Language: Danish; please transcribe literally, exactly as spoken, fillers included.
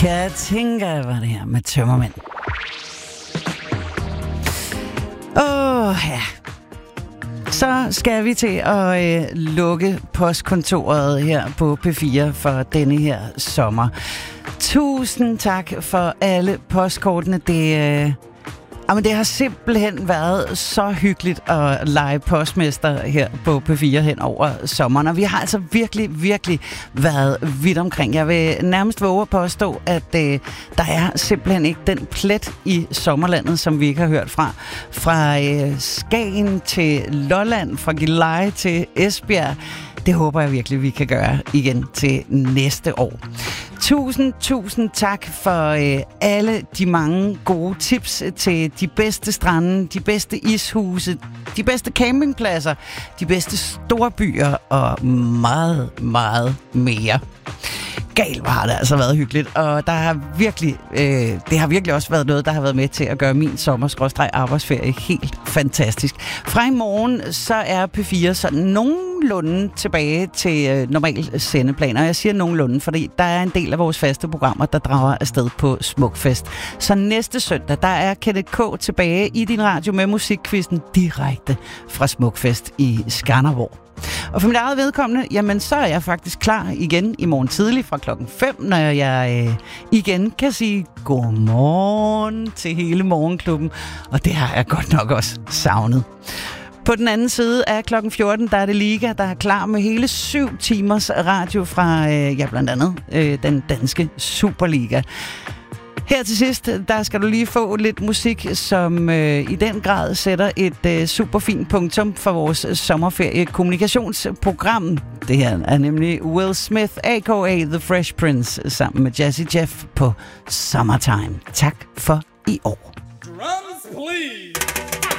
Katinka var det her med Tømmermænd. Åh, oh, ja. Så skal vi til at øh, lukke postkontoret her på P fire for denne her sommer. Tusind tak for alle postkortene. Det, øh, jamen, det har simpelthen været så hyggeligt at lege postmester her på P fire hen over sommeren. Og vi har altså virkelig, virkelig været vidt omkring. Jeg vil nærmest våge at påstå, at øh, der er simpelthen ikke den plet i sommerlandet, som vi ikke har hørt fra. Fra øh, Skagen til Lolland, fra Gilleleje til Esbjerg. Det håber jeg virkelig, vi kan gøre igen til næste år. Tusind, tusind tak for øh, alle de mange gode tips til de bedste strande, de bedste ishuse, de bedste campingpladser, de bedste storbyer og meget, meget mere. Galt har det altså været hyggeligt, og der har virkelig, øh, det har virkelig også været noget, der har været med til at gøre min sommer-arbejdsferie helt fantastisk. Fra i morgen, så er P fire sådan nogenlunde tilbage til øh, normal sendeplaner. Jeg siger nogenlunde, fordi der er en del af vores faste programmer, der drager afsted på Smukfest. Så næste søndag, der er Kenneth K. tilbage i din radio med musikkvisten direkte fra Smukfest i Skanderborg. Og for mit eget vedkommende, jamen så er jeg faktisk klar igen i morgen tidlig fra klokken fem, når jeg øh, igen kan sige godmorgen til hele morgenklubben. Og det har jeg godt nok også savnet. På den anden side af klokken fjorten, der er det Liga, der er klar med hele syv timers radio fra, øh, ja blandt andet, øh, den danske Superliga. Her til sidst, der skal du lige få lidt musik, som øh, i den grad sætter et øh, super fint punktum for vores sommerferie-kommunikationsprogram. Det her er nemlig Will Smith, a k a. The Fresh Prince, sammen med Jazzy Jeff på Summertime. Tak for i år. Drums, please!